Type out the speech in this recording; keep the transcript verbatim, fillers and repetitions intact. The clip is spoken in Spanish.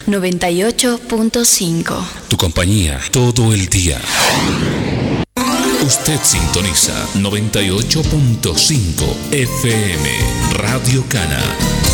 noventa y ocho punto cinco. Tu compañía todo el día. Usted sintoniza noventa y ocho punto cinco F M Radio Cana.